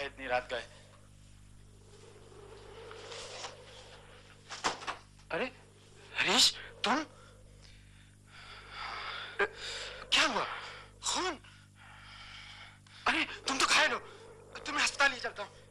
है इतनी रात गए? अरे हरीश, तुम क्या हुआ? खून? अरे तुम तो घायल हो, तुम्हें अस्पताल ले चलता हूँ।